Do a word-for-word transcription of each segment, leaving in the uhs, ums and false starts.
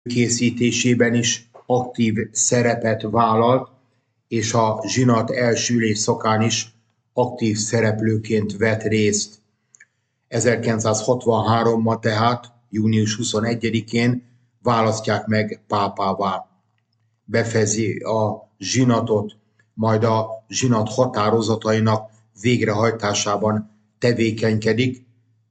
készítésében is aktív szerepet vállalt, és a zsinat első ülésszakán is aktív szereplőként vett részt. ezerkilencszázhatvanháromban tehát, június huszonegyedikén választják meg pápává. Befejezi a zsinatot, majd a zsinat határozatainak végrehajtásában tevékenykedik,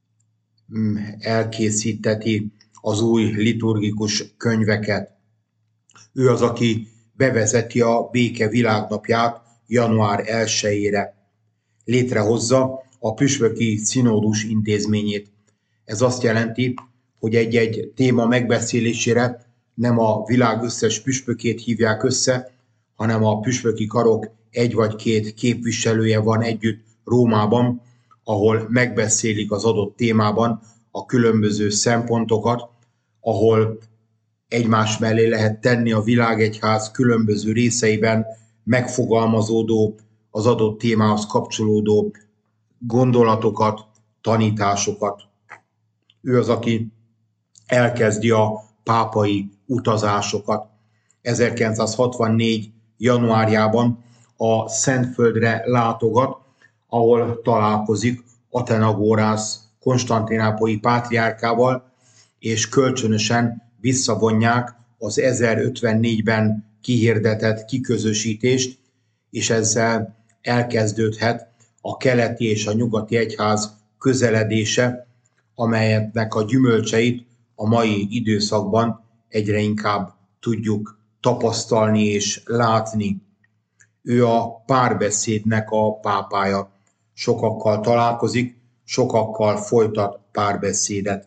elkészíteti az új liturgikus könyveket. Ő az, aki bevezeti a béke világnapját január elsejére. Létrehozza a püspöki színódus intézményét. Ez azt jelenti, hogy egy-egy téma megbeszélésére nem a világ összes püspökét hívják össze, hanem a püspöki karok egy vagy két képviselője van együtt Rómában, ahol megbeszélik az adott témában a különböző szempontokat, ahol egymás mellé lehet tenni a világegyház különböző részeiben megfogalmazódó, az adott témához kapcsolódó gondolatokat, tanításokat. Ő az, aki elkezdi a pápai utazásokat. ezerkilencszázhatvannégy. januárjában a Szentföldre látogat, ahol találkozik Athenagorász konstantinápolyi pátriárkával, és kölcsönösen visszavonják az ezerötvennégyben kihirdetett kiközösítést, és ezzel elkezdődhet a keleti és a nyugati egyház közeledése, amelynek a gyümölcseit a mai időszakban egyre inkább tudjuk tapasztalni és látni. Ő a párbeszédnek a pápája. Sokakkal találkozik, sokakkal folytat párbeszédet.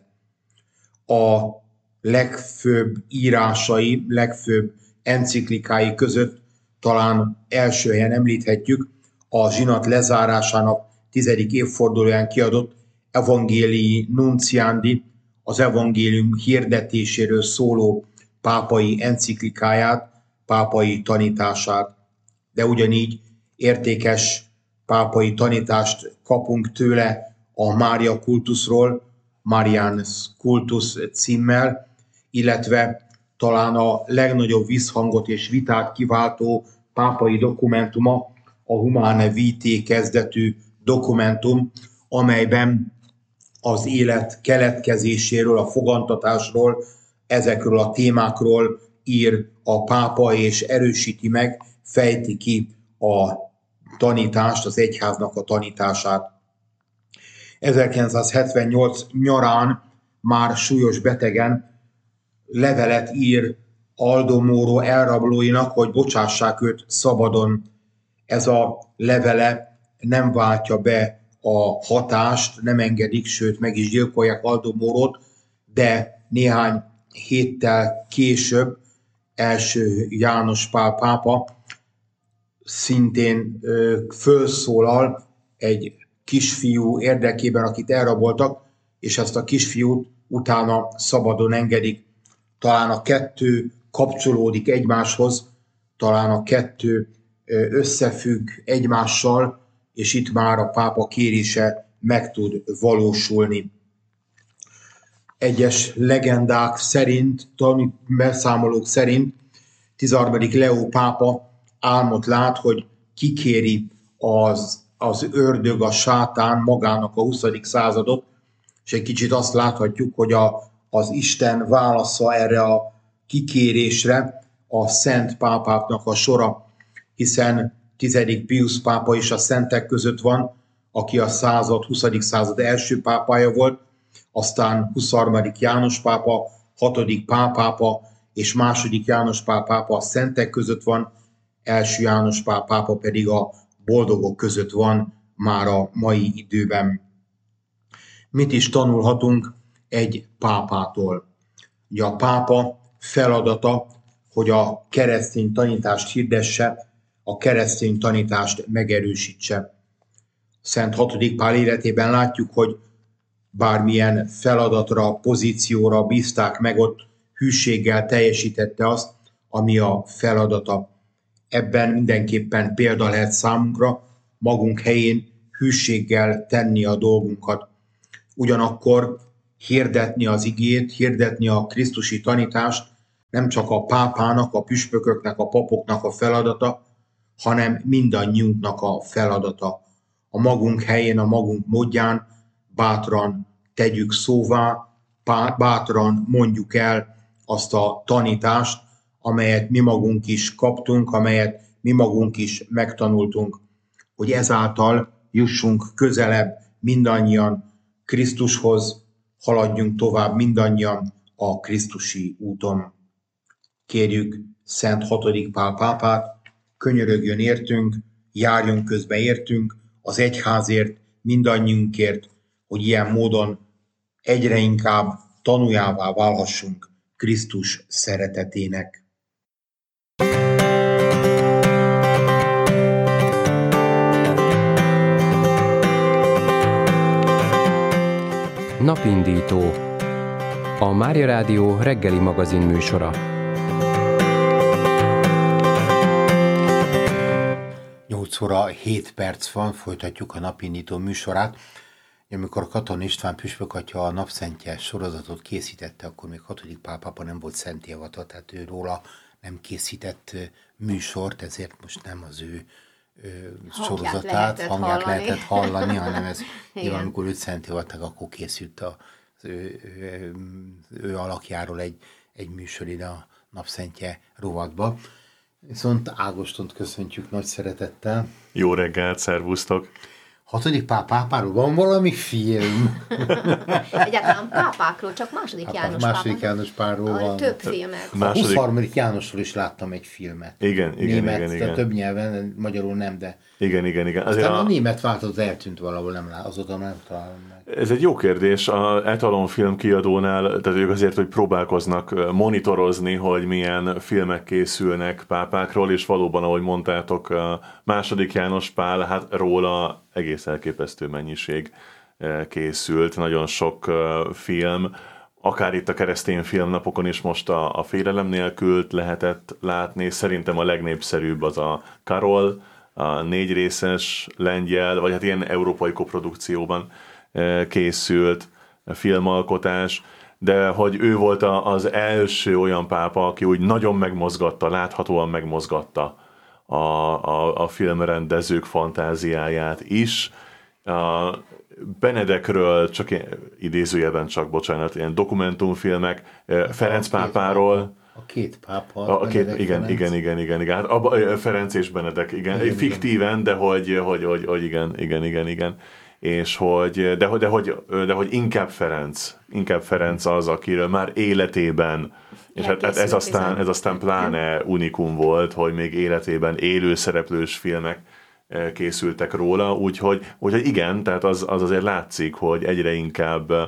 A legfőbb írásai, legfőbb enciklikái között talán első helyen említhetjük a zsinat lezárásának tizedik évfordulóján kiadott Evangelii Nunciandi, az evangélium hirdetéséről szóló pápai enciklikáját, pápai tanítását. De ugyanígy értékes pápai tanítást kapunk tőle a Mária kultuszról, Marianus Cultus címmel, illetve talán a legnagyobb visszhangot és vitát kiváltó pápai dokumentuma, a Humane Vitae kezdetű dokumentum, amelyben az élet keletkezéséről, a fogantatásról, ezekről a témákról ír a pápa, és erősíti meg, fejti ki a tanítást, az egyháznak a tanítását. ezerkilencszázhetvennyolc nyarán már súlyos betegen levelet ír Aldo Moro elrablóinak, hogy bocsássák őt szabadon. Ez a levele nem váltja be a hatást, nem engedik, sőt meg is gyilkolják Aldo Morót, de néhány héttel később első János Pál pápa szintén ö, fölszólal egy kisfiú érdekében, akit elraboltak, és ezt a kisfiút utána szabadon engedik. Talán a kettő kapcsolódik egymáshoz, talán a kettő összefügg egymással, és itt már a pápa kérése meg tud valósulni. Egyes legendák szerint, beszámolók szerint tizenharmadik Leó pápa álmot lát, hogy kikéri az, az ördög, a sátán magának a huszadik századot, és egy kicsit azt láthatjuk, hogy a, az Isten válasza erre a kikérésre a szent pápáknak a sora, hiszen tizedik Piusz pápa is a szentek között van, aki a század, huszadik század első pápája volt, aztán huszonharmadik János pápa, hatodik Pál pápa és második János Pál pápa a szentek között van, első János Pál pápa pedig a boldogok között van már a mai időben. Mit is tanulhatunk egy pápától? Ugye a pápa feladata, hogy a keresztény tanítást hirdesse, a keresztény tanítást megerősítse. Szent hatodik Pál életében látjuk, hogy bármilyen feladatra, pozícióra bízták meg, ott hűséggel teljesítette azt, ami a feladata. Ebben mindenképpen példa lehet számunkra, magunk helyén hűséggel tenni a dolgunkat. Ugyanakkor hirdetni az igét, hirdetni a krisztusi tanítást nem csak a pápának, a püspököknek, a papoknak a feladata, hanem mindannyiunknak a feladata. A magunk helyén, a magunk módján bátran tegyük szóvá, bátran mondjuk el azt a tanítást, amelyet mi magunk is kaptunk, amelyet mi magunk is megtanultunk, hogy ezáltal jussunk közelebb mindannyian Krisztushoz, haladjunk tovább mindannyian a krisztusi úton. Kérjük Szent hatodik Pál pápát, könyörögjön értünk, járjon közbe értünk, az egyházért, mindannyiunkért, hogy ilyen módon egyre inkább tanuljává válhassunk Krisztus szeretetének. Napindító, a Mária Rádió reggeli magazin műsora. nyolc óra hét perc van, folytatjuk a Napindító műsorát. Amikor Katon István püspökatya a napszentje sorozatot készítette, akkor még hatodik Pál pápa nem volt szentélvata, tehát ő róla nem készített műsort, ezért most nem az ő sorozatát, lehetett hangját hallani. lehetett hallani, hanem ez nyilván, amikor őt szentélvatták, akkor készült az ő, ő, ő alakjáról egy, egy műsor ide a napszentje rovatba. Viszont Ágostont köszöntjük nagy szeretettel. Jó reggelt, szervusztok! Hatodik Pál pápáról van valami film? Egyáltalán pápákról, csak második Pápá, János második pápa. János Pálról van. Több filmet. A Második- huszonharmadik Jánosról is láttam egy filmet. Igen, igen, német, igen, de igen. több nyelven, magyarul nem, de Igen, igen, igen. Azért aztán a a, német változat eltűnt valahol, nem lá, azóta nem találom meg. ez egy jó kérdés. A Etalon film kiadónál, tehát ők azért, hogy próbálkoznak monitorozni, hogy milyen filmek készülnek pápákról, és valóban, ahogy mondtátok, a második János Pál, hát róla egész elképesztő mennyiség készült, nagyon sok film, akár itt a keresztény filmnapokon is most a, a Félelem nélkül lehetett látni. Szerintem a legnépszerűbb az a Karol, a négy részes lengyel, vagy hát ilyen európai koprodukcióban készült filmalkotás, de hogy ő volt a, az első olyan pápa, aki úgy nagyon megmozgatta, láthatóan megmozgatta a, a, a filmrendezők fantáziáját is. A Benedekről, csak ilyen, idézőjelben csak, bocsánat, ilyen dokumentumfilmek, Ferenc pápáról, A két pápa. a, a két, Benedek igen, Ferenc. igen, igen, igen, igen, hát abba, Ferenc és Benedek, igen, Igen, fiktíven, de hogy, hogy, hogy, hogy igen, igen, igen, igen, és hogy, de, hogy- de, hogy, de hogy inkább Ferenc, inkább Ferenc az, akiről már életében, és hát, hát ez, aztán, ez aztán pláne unikum volt, hogy még életében élő szereplős filmek eh, készültek róla, úgyhogy, úgyhogy igen, tehát az, az azért látszik, hogy egyre inkább eh,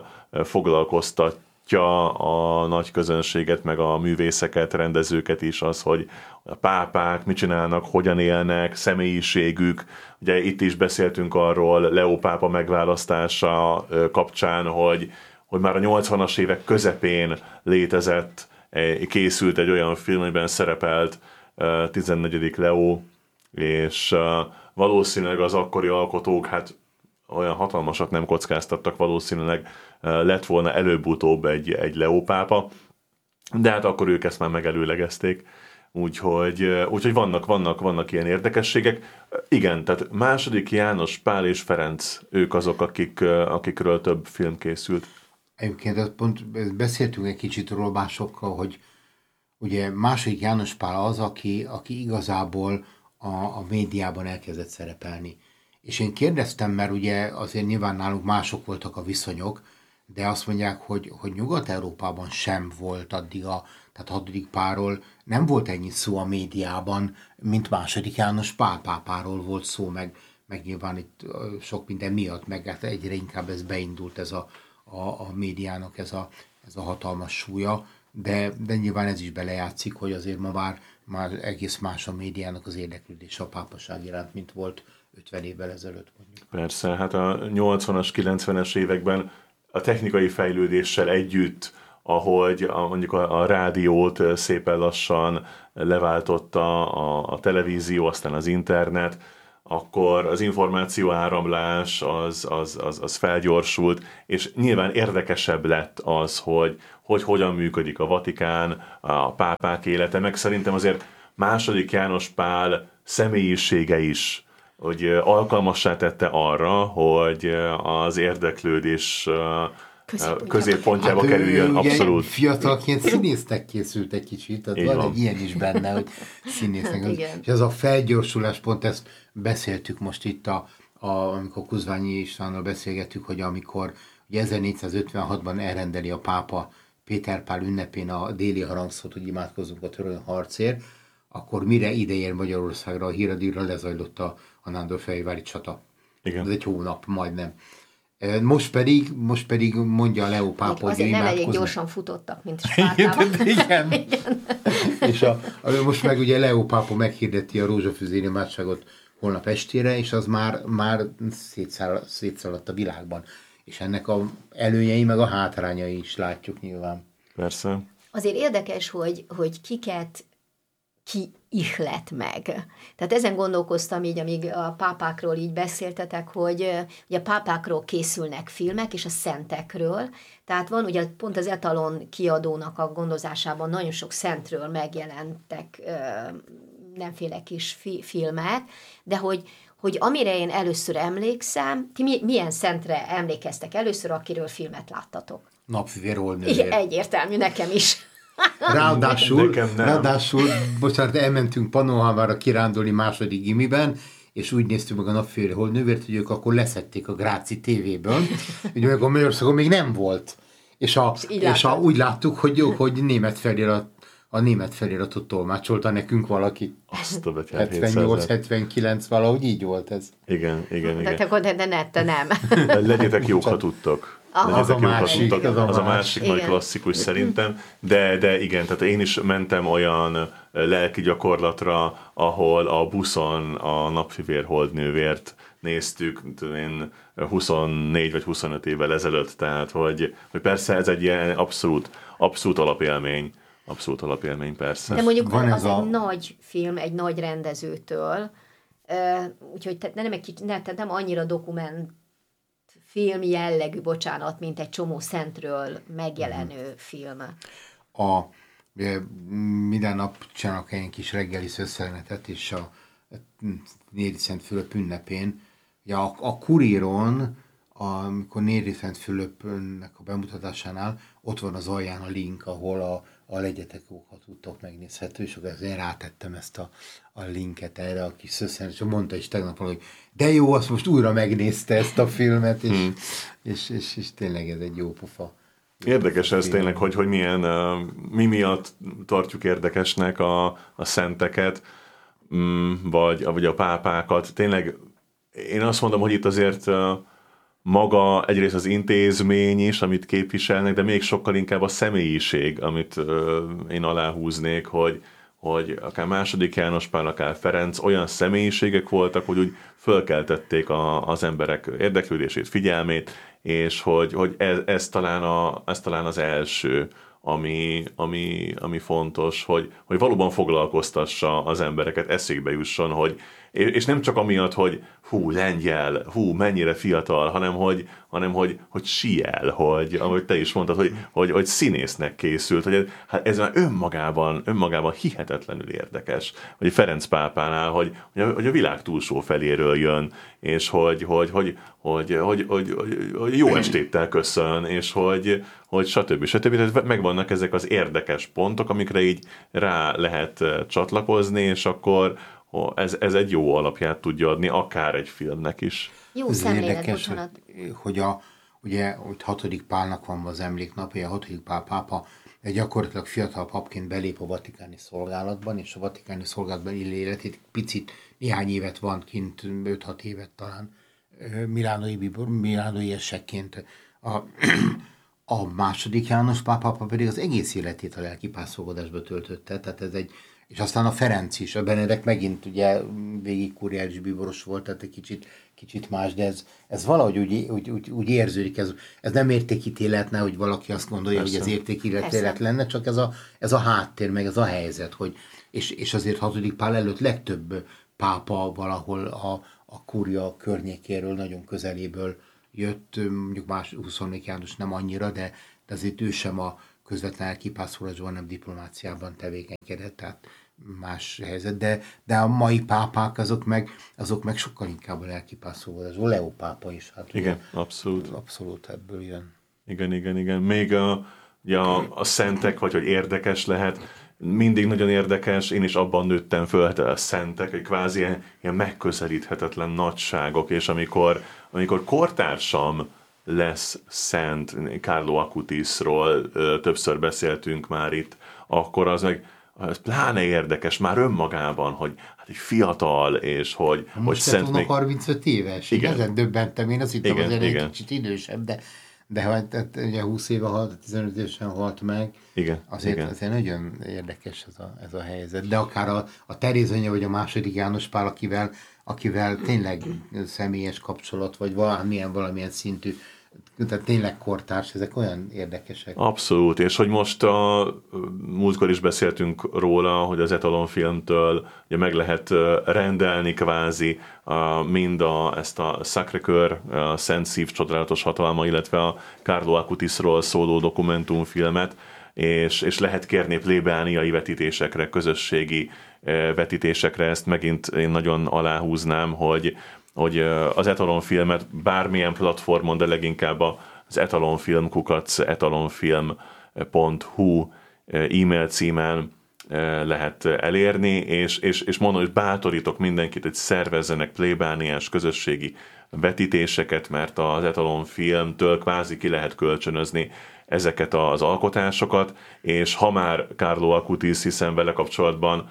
foglalkoztatja a nagy közönséget, meg a művészeket, rendezőket is az, hogy a pápák mit csinálnak, hogyan élnek, személyiségük. Ugye itt is beszéltünk arról Leó pápa megválasztása ö, kapcsán, hogy, hogy már a nyolcvanas évek közepén létezett, eh, készült egy olyan film, amiben szerepelt eh, tizennegyedik Leó, és eh, valószínűleg az akkori alkotók, hát olyan hatalmasat nem kockáztattak, valószínűleg eh, lett volna előbb-utóbb egy, egy Leó pápa, de hát akkor ők ezt már megelőlegezték. Úgyhogy, úgyhogy vannak, vannak, vannak ilyen érdekességek. Igen, tehát második János Pál és Ferenc, ők azok, akik, akikről több film készült. Egyébként ott pont beszéltünk egy kicsit róla másokkal, hogy ugye második János Pál az, aki, aki igazából a, a médiában elkezdett szerepelni. És én kérdeztem, mert ugye azért nyilván nálunk mások voltak a viszonyok, de azt mondják, hogy, hogy Nyugat-Európában sem volt addig a, tehát hatodik Pálról nem volt ennyi szó a médiában, mint második János Pál pápáról volt szó, meg, meg nyilván itt ö, sok minden miatt, meg hát egyre inkább ez beindult ez a, a, a médiának ez a, ez a hatalmas súlya, de, de nyilván ez is belejátszik, hogy azért ma már, már egész más a médiának az érdeklődés a pápaság iránt, mint volt ötven évvel ezelőtt mondjuk. Persze, hát a nyolcvanas, kilencvenes években a technikai fejlődéssel együtt, ahogy a, mondjuk a, a rádiót szépen lassan leváltotta a, a televízió, aztán az internet, akkor az információ áramlás az, az, az, az felgyorsult, és nyilván érdekesebb lett az, hogy, hogy hogyan működik a Vatikán, a pápák élete, meg szerintem azért második János Pál személyisége is, hogy alkalmassá tette arra, hogy az érdeklődés középpontjába hát, kerüljön, ugye, abszolút. Fiatalként színésznek készült egy kicsit, tehát van, van egy ilyen is benne, hogy színésznek. Az, és ez a felgyorsulás, pont ezt beszéltük most itt, a, a, amikor Kuzványi Istvánnal beszélgettük, hogy amikor ugye ezernégyszázötvenhatban elrendeli a pápa Péter Pál ünnepén a déli harangszót, hogy imádkozzunk a török harcért, akkor mire ideér Magyarországra a híradíjra, lezajlott a, a Nándorfehérvári csata. Igen. Ez egy hónap, majdnem. Most pedig, most pedig mondja a Leó pápa, hogy azért nem elég gyorsan futottak, mint Spártában. Igen. Igen. És a, a, most meg ugye Leó pápa meghirdeti a rózsafüzéri imádságot holnap estére, és az már, már szétszaladt a világban. És ennek a előnyei, meg a hátrányai is látjuk nyilván. Persze. Azért érdekes, hogy, hogy kiket ki ihlet meg. Tehát ezen gondolkoztam így, amíg a pápákról így beszéltetek, hogy ugye a pápákról készülnek filmek, és a szentekről. Tehát van ugye pont az Etalon kiadónak a gondozásában nagyon sok szentről megjelentek nemféle kis fi- filmek, de hogy hogy amire én először emlékszem, ti mi, milyen szentre emlékeztek először, akiről filmet láttatok? Napfivér Holdnővér. Egyértelmű, nekem is. Ráadásul, ráadásul bocsánat, elmentünk Pannonhalmára kirándulni második gimiben, és úgy néztük meg a Napfivér Holdnővért, hogy ők akkor leszették a Gráci tévéből, ugye meg a Magyarországon még nem volt. És, a, és a, úgy láttuk, hogy jó, hogy német felirat, a német feliratot tolmácsolta nekünk valaki. Azt a hetvennyolc hetvenkilenc valahogy így volt ez. Igen, igen, igen. De akkor de, de ne, te nem. Legyetek jók, ha tudtok. Az a másik, az a, az a másik nagy klasszikus szerintem, de, de igen, tehát én is mentem olyan lelki gyakorlatra, ahol a buszon a Napfivér Holdnővért néztük, én huszonnégy vagy huszonöt évvel ezelőtt, tehát hogy, hogy persze ez egy ilyen abszolút, abszolút alapélmény, abszolút alapélmény persze. De mondjuk van az a... egy nagy film, egy nagy rendezőtől, úgyhogy nem, egy kicsit, nem, nem annyira dokument film jellegű, bocsánat, mint egy csomó szentről megjelenő mm. film. A, minden nap csinálok egy kis reggelis összejelenetet, és a Néri Szent Fülöp ünnepén, ja, a, a Kuríron, amikor Néri Szent Fülöpnek a bemutatásánál, ott van az alján a link, ahol a, a legyetekókat tudtok megnézhető, és akkor én rátettem ezt a, a linket erre a kis összejelenetet, és mondta is tegnap, hogy de jó, azt most újra megnézte ezt a filmet, és, hmm. és, és, és tényleg ez egy jó pofa. Érdekes ez tényleg, hogy, hogy milyen, uh, mi miatt tartjuk érdekesnek a, a szenteket, um, vagy, vagy a pápákat. Tényleg én azt mondom, hogy itt azért uh, maga egyrészt az intézmény is, amit képviselnek, de még sokkal inkább a személyiség, amit uh, én aláhúznék, hogy hogy akár második János Pál, akár Ferenc olyan személyiségek voltak, hogy úgy fölkeltették a, az emberek érdeklődését, figyelmét, és hogy, hogy ez, ez, talán a, ez talán az első, ami, ami, ami fontos, hogy, hogy valóban foglalkoztassa az embereket, eszébe jusson, hogy, és nem csak amiatt, hogy hú, lengyel, hú, mennyire fiatal, hanem hogy, hanem hogy, hogy siel, hogy, ahogy te is mondtad, hogy, hogy, hogy színésznek készült, hogy hát ez már önmagában, önmagában hihetetlenül érdekes, hogy Ferenc pápánál, hogy, hogy, a, hogy a világ túlsó feléről jön, és hogy, hogy, hogy, hogy, hogy, hogy, hogy, hogy jó estéttel köszön, és hogy, hogy stb. stb. Tehát megvannak ezek az érdekes pontok, amikre így rá lehet csatlakozni, és akkor Ez, ez egy jó alapját tudja adni, akár egy filmnek is. Jó szemlélet, bocsánat. Hogy, hogy a, ugye, hogy hatodik Pálnak van az emléknapja, a hatodik Pál pápa gyakorlatilag fiatal papként belép a vatikáni szolgálatban, és a vatikáni szolgálatban illő életét picit, néhány évet van kint, öt-hat évet talán, milánói, milánói esekként. A, a második János Pál pápa pedig az egész életét a lelkipászolgodásba töltötte, tehát ez egy. És aztán a Ferenc is, a Benedek megint ugye végig kuriális bíboros volt, tehát egy kicsit, kicsit más, de ez, ez valahogy úgy, úgy, úgy, úgy érződik, ez, ez nem értékítéletne, hogy valaki azt gondolja, Persze. hogy ez értékítélet lenne, csak ez a, ez a háttér, meg ez a helyzet, hogy, és, és azért hatodik Pál előtt legtöbb pápa valahol a, a kúria környékéről, nagyon közeléből jött, mondjuk más huszonnégy János nem annyira, de, de azért ő sem a közvetlen elkipászolásban, nem diplomáciában tevékenykedett, tehát más helyzet, de, de a mai pápák azok meg, azok meg sokkal inkább a lelkipászolásban. Leo pápa is. Hát igen, ugye, abszolút. Abszolút ebből jön. Igen, igen, igen. Még a, a, a szentek, vagy hogy érdekes lehet, mindig nagyon érdekes, én is abban nőttem föl, hát a szentek, hogy kvázi ilyen, ilyen megközelíthetetlen nagyságok, és amikor, amikor kortársam lesz szent, Carlo Acutisról többször beszéltünk már itt, akkor az meg ez pláne érdekes már önmagában, hogy hát egy fiatal, és hogy, most hogy szent még... harmincöt éves, igen. Ezen döbbentem, én azt hittem, igen, azért igen. egy kicsit idősebb, de, de hát, ugye húsz éve halt, tizenöt évesen halt meg, igen, azért, igen. azért nagyon érdekes ez a, ez a helyzet. De akár a, a Teréz anya, vagy a második János Pál, akivel, akivel tényleg személyes kapcsolat, vagy valamilyen, valamilyen szintű, tehát tényleg kortárs, ezek olyan érdekesek. Abszolút, és hogy most a múltkor is beszéltünk róla, hogy az Etalon filmtől ugye meg lehet rendelni kvázi a, mind a, ezt a Sacré-Cœur, a Szent Szív csodálatos hatalma, illetve a Carlo Acutisról szóló dokumentumfilmet, és, és lehet kérni plébániai vetítésekre, közösségi vetítésekre, ezt megint én nagyon aláhúznám, hogy hogy az Etalon filmet bármilyen platformon, de leginkább az etalonfilm kukac etalonfilm pont hu e-mail címen lehet elérni, és, és, és mondom, hogy bátorítok mindenkit, hogy szervezzenek plébániás közösségi vetítéseket, mert az etalonfilmtől kvázi ki lehet kölcsönözni ezeket az alkotásokat, és ha már Carlo Acutis, hiszen vele kapcsolatban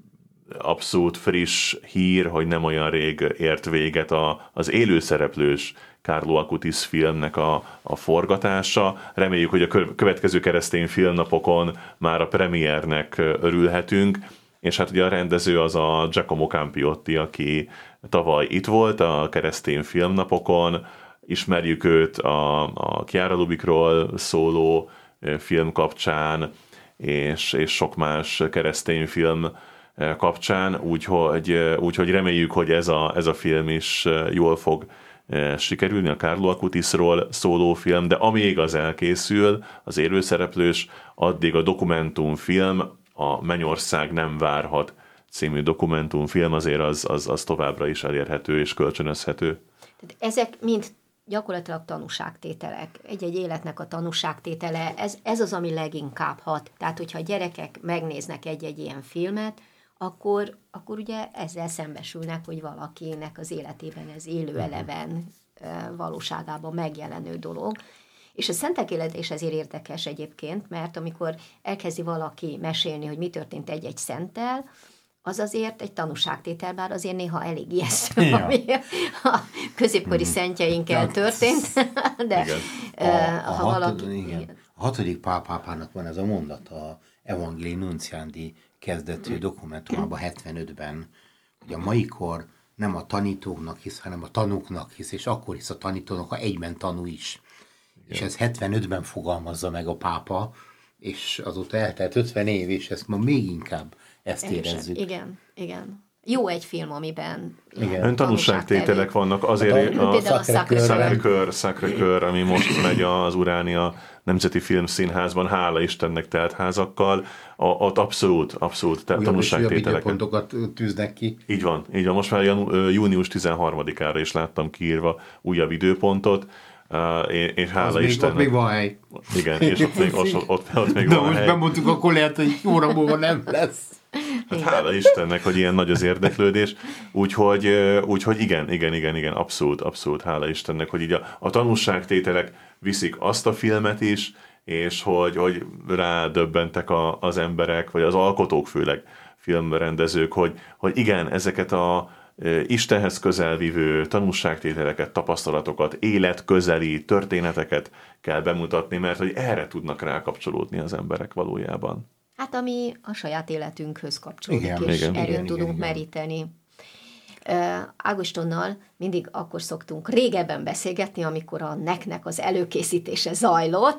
abszolút friss hír, hogy nem olyan rég ért véget a, az élőszereplős Carlo Acutis filmnek a, a forgatása. Reméljük, hogy a következő keresztény filmnapokon már a premiernek örülhetünk, és hát ugye a rendező az a Giacomo Campiotti, aki tavaly itt volt a keresztény filmnapokon, ismerjük őt a, a Chiara Lubicról szóló film kapcsán, és, és sok más keresztény film kapcsán, úgyhogy, úgyhogy reméljük, hogy ez a, ez a film is jól fog sikerülni, a Carlo Acutisról szóló film, de amíg az elkészül, az élőszereplős, addig a dokumentumfilm, a Mennyország nem várhat című dokumentumfilm azért az, az, az továbbra is elérhető és kölcsönözhető. Tehát ezek mind gyakorlatilag tanúságtételek. Egy-egy életnek a tanúságtétele, ez, ez az, ami leginkább hat. Tehát, hogyha a gyerekek megnéznek egy-egy ilyen filmet, akkor, akkor ugye ezzel szembesülnek, hogy valakinek az életében ez élő eleven valóságában megjelenő dolog. És a szentek élete is ezért érdekes egyébként, mert amikor elkezdi valaki mesélni, hogy mi történt egy-egy szenttel, az azért egy tanúságtétel, bár azért néha elég ijesztő, ja. ami a középkori mm. szentjeinkkel ja. történt. De a, a, ha hatod, valaki... Igen. A hatodik Pál pápának van ez a mondat, a Evangelii Nunciandi kezdetű dokumentumában hetvenötben, hogy a mai kor nem a tanítóknak hisz, hanem a tanúknak hisz, és akkor hisz a tanítónak, ha egyben tanú is. Igen. És ez hetvenötben fogalmazza meg a pápa, és azóta eltelt ötven év, és ezt ma még inkább ezt érezzük. Igen, igen. Jó egy film, amiben ön tanúságtételek vannak, azért a, a Sacré-Cœur, Sacré-Cœur, ami most megy az Uránia Nemzeti Filmszínházban, hála Istennek telt házakkal, a, ott abszolút, abszolút tanúságtételeket. Újabb időpontokat tűznek ki. Így van, így van. Most már június tizenharmadikára is láttam kiírva újabb időpontot, Uh, és hála még, Istennek. Ott még van hely. Igen, és ott még, ott, ott, ott még de van most hely. bemondtuk, akkor lehet, hogy óra múlva nem lesz. Hát hála Istennek, hogy ilyen nagy az érdeklődés. Úgyhogy, úgyhogy igen, igen, igen, igen, abszolút, abszolút hála Istennek, hogy így a, a tanúságtételek viszik azt a filmet is, és hogy, hogy rádöbbentek a, az emberek, vagy az alkotók főleg, filmrendezők, hogy, hogy igen, ezeket a Istenhez közelvívő tanúságtételeket, tapasztalatokat, életközeli történeteket kell bemutatni, mert hogy erre tudnak rákapcsolódni az emberek valójában. Hát ami a saját életünkhöz kapcsolódik, igen, és igen, erőt igen, tudunk igen, meríteni. Uh, Ágostonnal mindig akkor szoktunk régebben beszélgetni, amikor a neknek az előkészítése zajlott,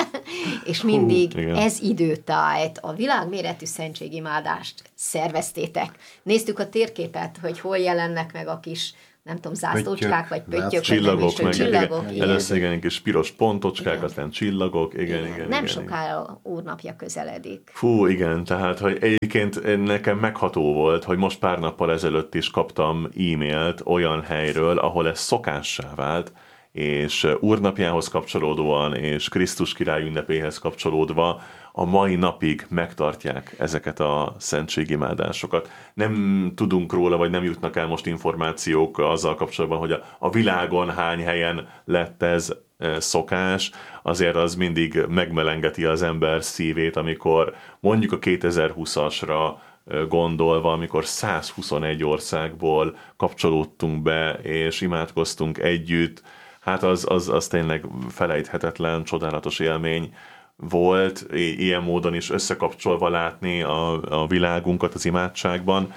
és mindig Hú, ez időtájt, a világméretű szentségimádást szerveztétek. Néztük a térképet, hogy hol jelennek meg a kis nem tudom, zászlócskák, vagy Pöttyök, pöttyök, Csillagok, vagy meg csillagok. igen, igen. először igen, kis piros pontocskák, Igen. aztán csillagok, igen, igen. igen Nem igen, sokára úrnapja közeledik. Fú, igen, tehát hogy egyébként nekem megható volt, hogy most pár nappal ezelőtt is kaptam e-mailt olyan helyről, ahol ez szokássá vált, és úrnapjához kapcsolódóan, és Krisztus király ünnepéhez kapcsolódva a mai napig megtartják ezeket a szentségimádásokat. Nem tudunk róla, vagy nem jutnak el most információk azzal kapcsolatban, hogy a, a világon hány helyen lett ez szokás, azért az mindig megmelengeti az ember szívét, amikor mondjuk a kétezer-húszasra gondolva, amikor százhuszonegy országból kapcsolódtunk be, és imádkoztunk együtt, hát az, az, az tényleg felejthetetlen, csodálatos élmény volt, I- ilyen módon is összekapcsolva látni a, a világunkat az imádságban.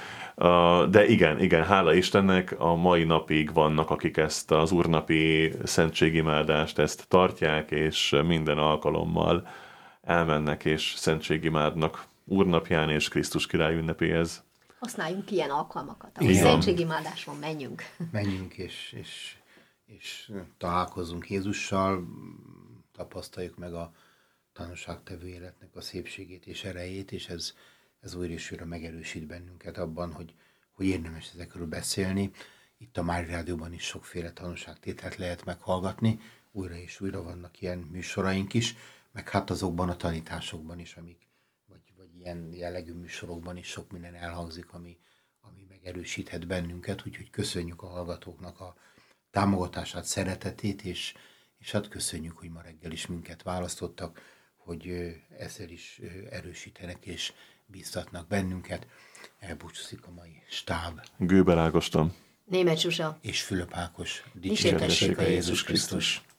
De igen, igen, hála Istennek, a mai napig vannak, akik ezt az úrnapi szentségimádást ezt tartják, és minden alkalommal elmennek és szentségimádnak úrnapján és Krisztus király ünnepéhez. Használjunk ilyen alkalmakat, ahol Igen. szentségimádáson menjünk. Menjünk és, és, és találkozunk Jézussal, tapasztaljuk meg a tanúságtevő életnek a szépségét és erejét, és ez, ez újra és újra megerősít bennünket abban, hogy, hogy érdemes ezekről beszélni. Itt a Mária Rádióban is sokféle tanúságtételt lehet meghallgatni, újra és újra vannak ilyen műsoraink is, meg hát azokban a tanításokban is, amik, vagy, vagy ilyen jellegű műsorokban is sok minden elhangzik, ami, ami megerősíthet bennünket, úgyhogy köszönjük a hallgatóknak a támogatását, szeretetét, és, és hát köszönjük, hogy ma reggel is minket választottak, hogy ezzel is erősítenek és bíztatnak bennünket. Elbúcsúszik a mai stáb. Gőbel Ágoston. Németh Zsuzsa. És Fülöp Ákos. Dicsértessék Dicsértessék a Jézus Krisztus.